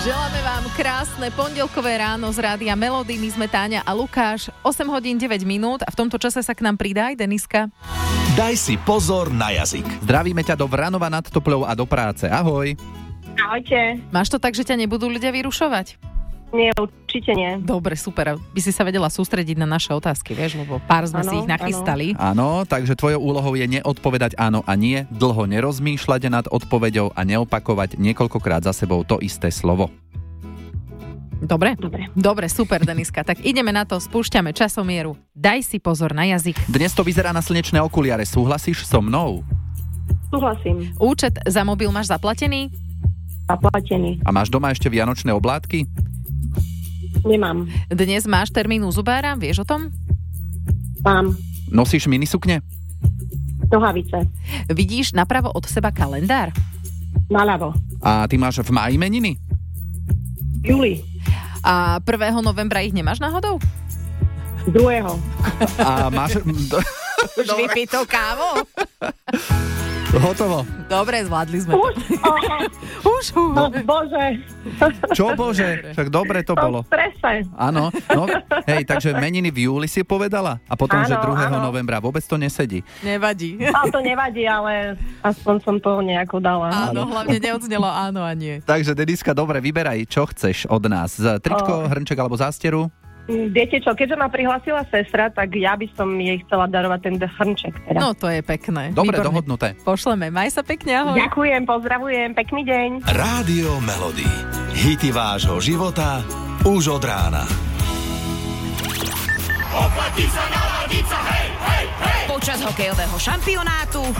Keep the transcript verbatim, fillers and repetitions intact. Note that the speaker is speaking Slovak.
Želáme vám krásne pondelkové ráno z Rádia Melody. My sme Táňa a Lukáš. osem hodín deväť minút a v tomto čase sa k nám pridá aj Deniska. Daj si pozor na jazyk. Zdravíme ťa do Vranova nad Topľou a do práce. Ahoj. Ahojte. Máš to tak, že ťa nebudú ľudia vyrušovať? Nie, určite nie. Dobre, super. By si sa vedela sústrediť na naše otázky, vieš, lebo pár sme ano, si ich nachystali. Áno, takže tvojou úlohou je neodpovedať áno a nie, dlho nerozmýšľať nad odpoveďou a neopakovať niekoľkokrát za sebou to isté slovo. Dobre? Dobre. Dobre, super, Deniska. Tak ideme na to, spúšťame časomieru. Daj si pozor na jazyk. Dnes to vyzerá na slnečné okuliare. Súhlasíš so mnou? Súhlasím. Účet za mobil máš zaplatený? Zaplatený. A máš doma ešte vianočné oblátky? Nemám. Dnes máš termín u zubára, vieš o tom? Mám. Nosíš minisukne? Nohavice. Vidíš napravo od seba kalendár? Naľavo. A ty máš v máji meniny? Júli. A prvého novembra ich nemáš náhodou? Druhého. A máš... Už vypýtou kávu? Hotovo. Dobre, zvládli sme Už? to. Už, už. No, bože. Čo bože? Však dobre to To bolo. v strese. Áno, no, hej, takže meniny v júli si povedala? A potom, Áno, že druhého áno. novembra vôbec to nesedí. Nevadí. A to nevadí, ale aspoň som to nejako dala. Áno, hlavne neodznelo áno a nie. Takže, Deniska, dobre, vyberaj, čo chceš od nás. Z tričko, O. hrnček alebo zásteru? Viete čo, keďže ma prihlásila sestra, tak ja by som jej chcela darovať ten hrnček. Teda. No to je pekné. Dobre, Výborné. dohodnuté. Pošleme. Maj sa pekne, ahoj. Ďakujem, pozdravujem, pekný deň. Rádio Melody. Hity vášho života už od rána. Počas hokejového šampionátu